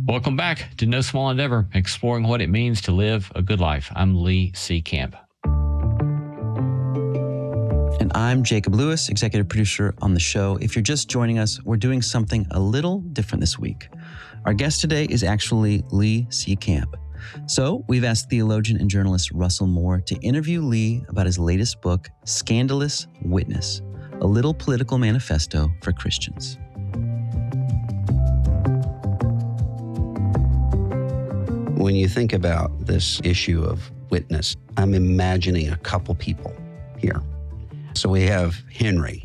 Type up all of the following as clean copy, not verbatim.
Welcome back to No Small Endeavor, exploring what it means to live a good life. I'm Lee C. Camp. And I'm Jacob Lewis, executive producer on the show. If you're just joining us, we're doing something a little different this week. Our guest today is actually Lee C. Camp. So we've asked theologian and journalist Russell Moore to interview Lee about his latest book, Scandalous Witness, a little political manifesto for Christians. When you think about this issue of witness, I'm imagining a couple people here. So we have Henry,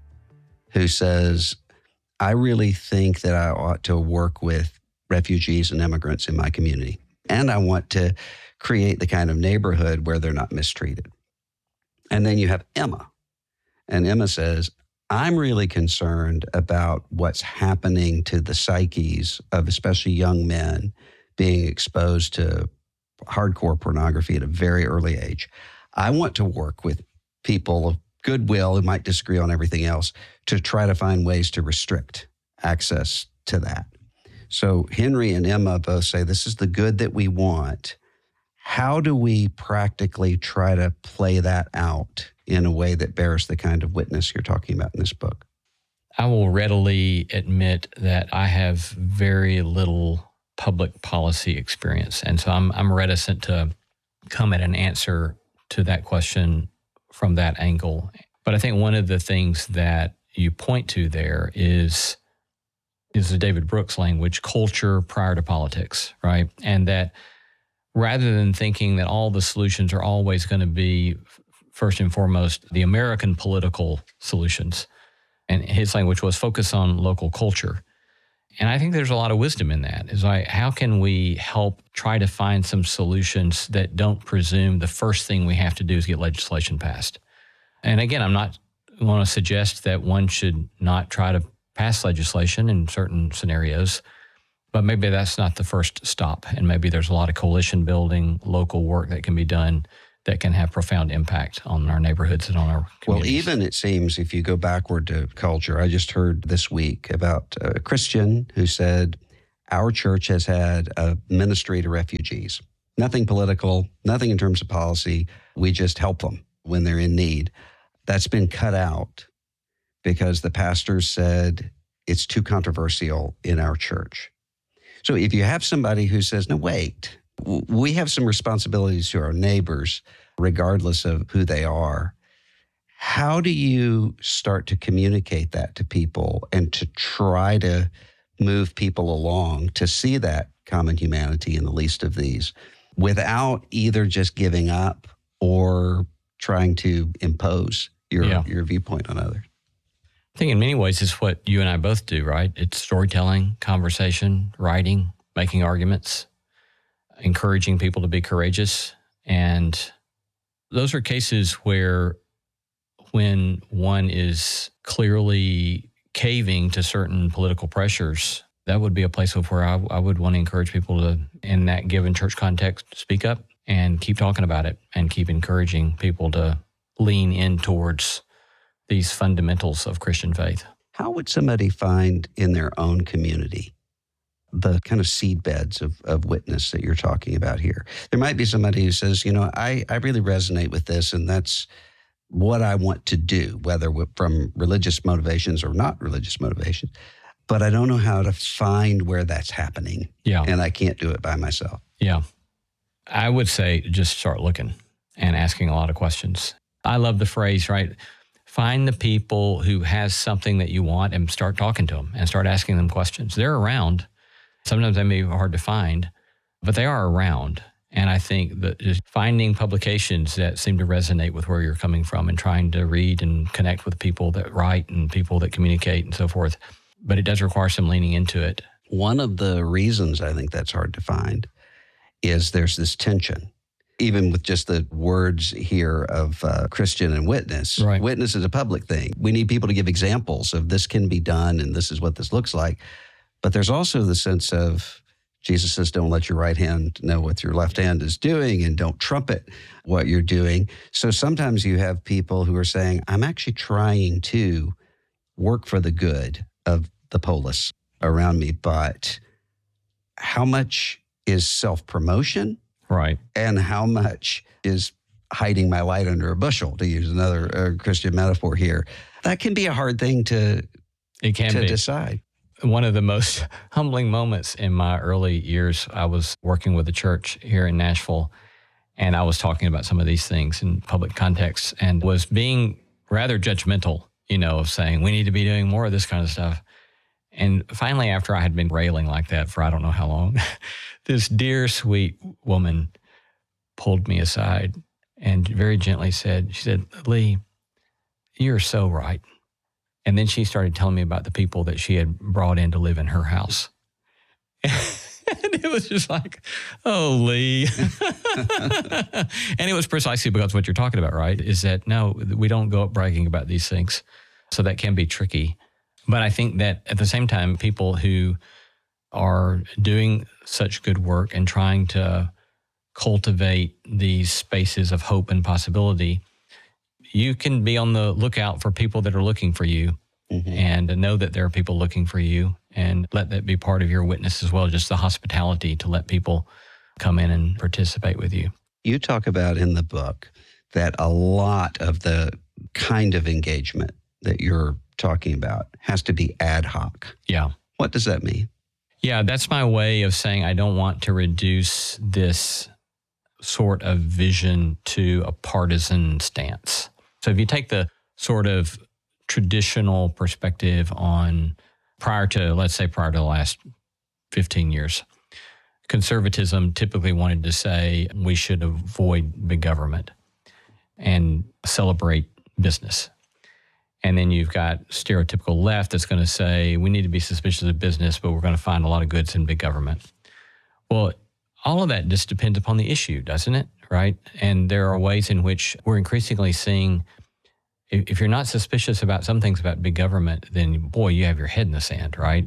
who says, I really think that I ought to work with refugees and immigrants in my community. And I want to create the kind of neighborhood where they're not mistreated. And then you have Emma. And Emma says, I'm really concerned about what's happening to the psyches of especially young men being exposed to hardcore pornography at a very early age. I want to work with people of goodwill who might disagree on everything else to try to find ways to restrict access to that. So Henry and Emma both say this is the good that we want. How do we practically try to play that out in a way that bears the kind of witness you're talking about in this book? I will readily admit that I have very little public policy experience. And so I'm reticent to come at an answer to that question from that angle. But I think one of the things that you point to there is the David Brooks language, culture prior to politics, right? And that rather than thinking that all the solutions are always going to be, first and foremost, the American political solutions, and his language was focus on local culture. And I think there's a lot of wisdom in that. Is like, how can we help try to find some solutions that don't presume the first thing we have to do is get legislation passed? And again, I'm not want to suggest that one should not try to pass legislation in certain scenarios, but maybe that's not the first stop. And maybe there's a lot of coalition building, local work that can be done that can have profound impact on our neighborhoods and on our communities. Well, even it seems if you go backward to culture, I just heard this week about a Christian who said, our church has had a ministry to refugees. Nothing political, nothing in terms of policy. We just help them when they're in need. That's been cut out because the pastors said it's too controversial in our church. So if you have somebody who says, no, wait, we have some responsibilities to our neighbors, regardless of who they are, how do you start to communicate that to people and to try to move people along to see that common humanity in the least of these without either just giving up or trying to impose your viewpoint on others? I think in many ways it's what you and I both do, right? It's storytelling, conversation, writing, making arguments, encouraging people to be courageous. And those are cases where when one is clearly caving to certain political pressures, that would be a place of where I would want to encourage people to, in that given church context, speak up and keep talking about it and keep encouraging people to lean in towards these fundamentals of Christian faith. How would somebody find in their own community the kind of seed beds of witness that you're talking about here? There might be somebody who says, I really resonate with this, and that's what I want to do, whether from religious motivations or not religious motivations. But I don't know how to find where that's happening. Yeah. And I can't do it by myself. Yeah. I would say just start looking and asking a lot of questions. I love the phrase, right? Find the people who has something that you want and start talking to them and start asking them questions. They're around. Sometimes they may be hard to find, but they are around. And I think that just finding publications that seem to resonate with where you're coming from and trying to read and connect with people that write and people that communicate and so forth. But it does require some leaning into it. One of the reasons I think that's hard to find is there's this tension. Even with just the words here of Christian and witness. Right. Witness is a public thing. We need people to give examples of this can be done and this is what this looks like. But there's also the sense of Jesus says, don't let your right hand know what your left hand is doing and don't trumpet what you're doing. So sometimes you have people who are saying, I'm actually trying to work for the good of the polis around me, but how much is self-promotion Right. and how much is hiding my light under a bushel, to use another Christian metaphor here. That can be a hard thing to decide. One of the most humbling moments in my early years, I was working with a church here in Nashville, and I was talking about some of these things in public contexts and was being rather judgmental, of saying, we need to be doing more of this kind of stuff. And finally, after I had been railing like that for I don't know how long, this dear, sweet woman pulled me aside and very gently said, Lee, you're so right. And then she started telling me about the people that she had brought in to live in her house. And it was just like, oh, Lee. And it was precisely because of what you're talking about, right? Is that, no, we don't go up bragging about these things. So that can be tricky. But I think that at the same time, people who are doing such good work and trying to cultivate these spaces of hope and possibility, you can be on the lookout for people that are looking for you, and know that there are people looking for you, and let that be part of your witness as well, just the hospitality to let people come in and participate with you. You talk about in the book that a lot of the kind of engagement that you're talking about has to be ad hoc. Yeah. What does that mean? Yeah, that's my way of saying I don't want to reduce this sort of vision to a partisan stance. So if you take the sort of traditional perspective on prior to the last 15 years, conservatism typically wanted to say we should avoid big government and celebrate business. And then you've got stereotypical left that's going to say we need to be suspicious of business, but we're going to find a lot of goods in big government. Well, all of that just depends upon the issue, doesn't it? Right? And there are ways in which we're increasingly seeing, if you're not suspicious about some things about big government, then boy, you have your head in the sand, right?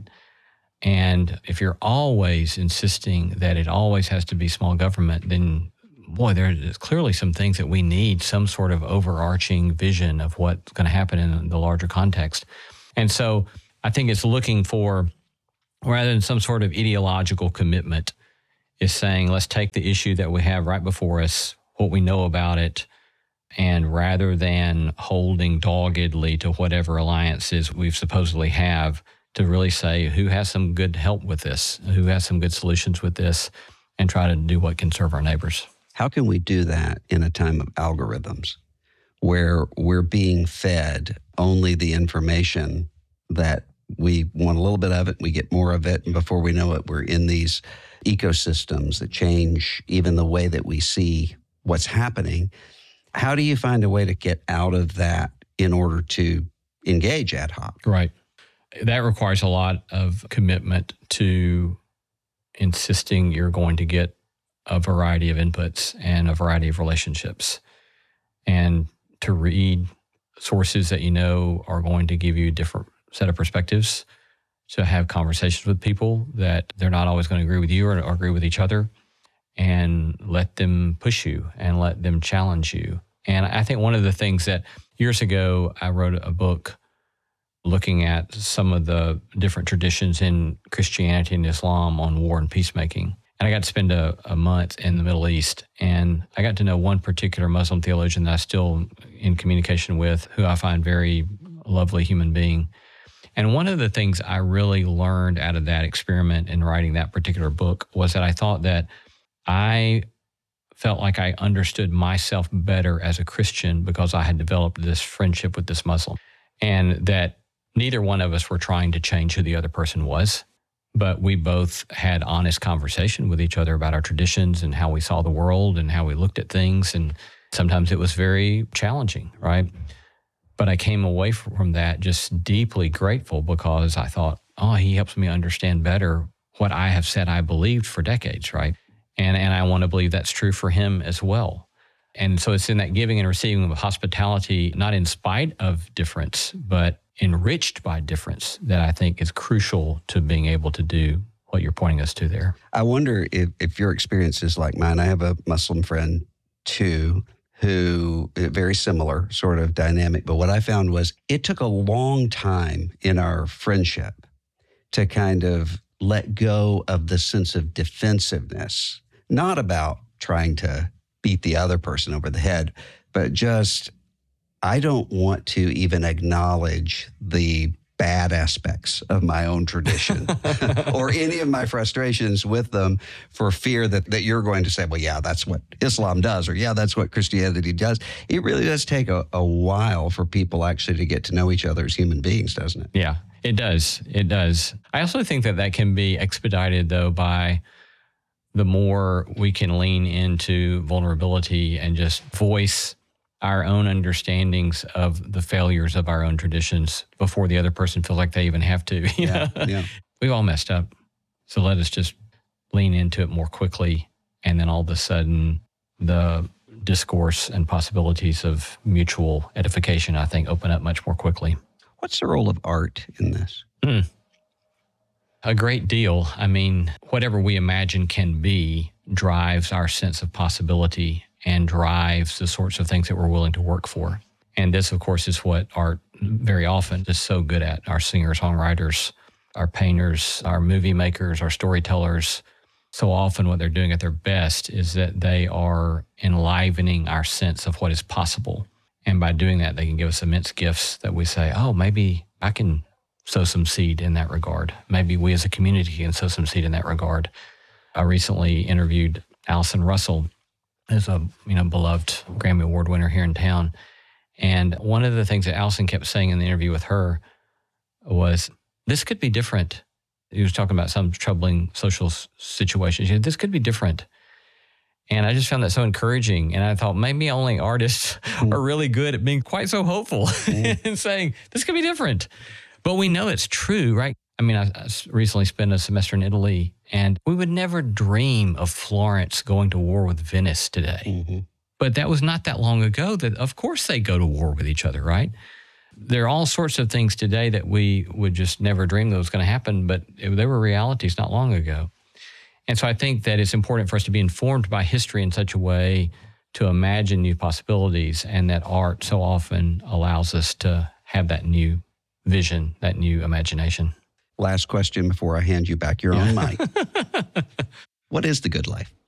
And if you're always insisting that it always has to be small government, then boy, there's clearly some things that we need some sort of overarching vision of what's going to happen in the larger context. And so I think it's looking for, rather than some sort of ideological commitment, is saying, let's take the issue that we have right before us, what we know about it, and rather than holding doggedly to whatever alliances we supposedly have, to really say who has some good help with this, who has some good solutions with this, and try to do what can serve our neighbors. How can we do that in a time of algorithms where we're being fed only the information that we want a little bit of it, we get more of it, and before we know it, we're in these ecosystems that change even the way that we see what's happening? How do you find a way to get out of that in order to engage ad hoc? Right. That requires a lot of commitment to insisting you're going to get a variety of inputs and a variety of relationships, and to read sources that you know are going to give you a different set of perspectives, to have conversations with people that they're not always going to agree with you or agree with each other, and let them push you and let them challenge you. And I think one of the things that years ago, I wrote a book looking at some of the different traditions in Christianity and Islam on war and peacemaking. And I got to spend a month in the Middle East, and I got to know one particular Muslim theologian that I'm still in communication with, who I find very lovely human being. And one of the things I really learned out of that experiment in writing that particular book was that I thought that I felt like I understood myself better as a Christian because I had developed this friendship with this Muslim, and that neither one of us were trying to change who the other person was. But we both had honest conversation with each other about our traditions and how we saw the world and how we looked at things. And sometimes it was very challenging, right? But I came away from that just deeply grateful because I thought, oh, he helps me understand better what I have said I believed for decades, right? And I want to believe that's true for him as well. And so it's in that giving and receiving of hospitality, not in spite of difference, but enriched by difference, that I think is crucial to being able to do what you're pointing us to there. I wonder if your experience is like mine. I have a Muslim friend too, who very similar sort of dynamic. But what I found was it took a long time in our friendship to kind of let go of the sense of defensiveness, not about trying to beat the other person over the head, but just, I don't want to even acknowledge the bad aspects of my own tradition or any of my frustrations with them for fear that you're going to say, well, yeah, that's what Islam does, or yeah, that's what Christianity does. It really does take a while for people actually to get to know each other as human beings, doesn't it? Yeah, it does. It does. I also think that can be expedited, though, by the more we can lean into vulnerability and just voice our own understandings of the failures of our own traditions before the other person feels like they even have to. Yeah. We've all messed up. So let us just lean into it more quickly. And then all of a sudden, the discourse and possibilities of mutual edification, I think, open up much more quickly. What's the role of art in this? A great deal. I mean, whatever we imagine can be drives our sense of possibility and drives the sorts of things that we're willing to work for. And this, of course, is what art very often is so good at. Our singers, songwriters, our painters, our movie makers, our storytellers, so often what they're doing at their best is that they are enlivening our sense of what is possible. And by doing that, they can give us immense gifts that we say, oh, maybe I can sow some seed in that regard. Maybe we as a community can sow some seed in that regard. I recently interviewed Allison Russell, who's a beloved Grammy Award winner here in town. And one of the things that Allison kept saying in the interview with her was, this could be different. He was talking about some troubling social situations. She said, this could be different. And I just found that so encouraging. And I thought maybe only artists are really good at being quite so hopeful and saying, this could be different. But we know it's true, right? I mean, I recently spent a semester in Italy, and we would never dream of Florence going to war with Venice today. Mm-hmm. But that was not that long ago that, of course, they go to war with each other, right? There are all sorts of things today that we would just never dream that was going to happen, but they were realities not long ago. And so I think that it's important for us to be informed by history in such a way to imagine new possibilities, and that art so often allows us to have that new vision, that new imagination. Last question before I hand you back your own mic. What is the good life?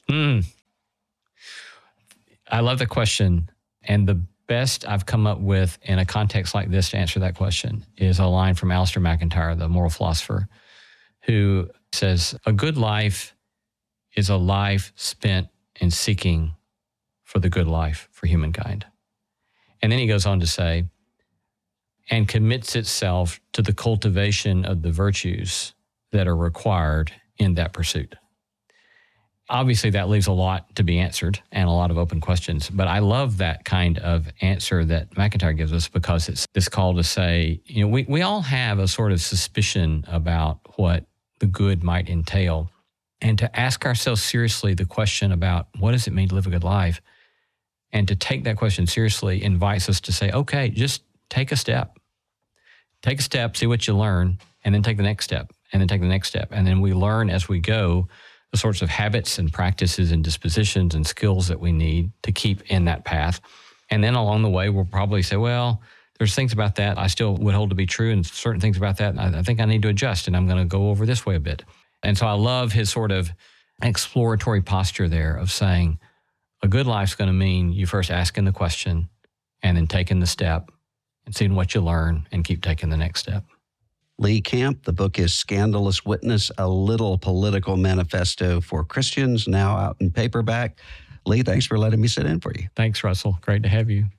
I love the question. And the best I've come up with in a context like this to answer that question is a line from Alistair McIntyre, the moral philosopher, who says, a good life is a life spent in seeking for the good life for humankind. And then he goes on to say, and commits itself to the cultivation of the virtues that are required in that pursuit. Obviously, that leaves a lot to be answered and a lot of open questions, but I love that kind of answer that McIntyre gives us, because it's this call to say, we all have a sort of suspicion about what the good might entail, and to ask ourselves seriously the question about what does it mean to live a good life, and to take that question seriously invites us to say, okay, just take a step. Take a step, see what you learn, and then take the next step, and then take the next step. And then we learn as we go the sorts of habits and practices and dispositions and skills that we need to keep in that path. And then along the way, we'll probably say, well, there's things about that I still would hold to be true, and certain things about that I think I need to adjust, and I'm going to go over this way a bit. And so I love his sort of exploratory posture there of saying, a good life's going to mean you first asking the question and then taking the step and seeing what you learn and keep taking the next step. Lee Camp, the book is Scandalous Witness, a little political manifesto for Christians, now out in paperback. Lee, thanks for letting me sit in for you. Thanks, Russell. Great to have you.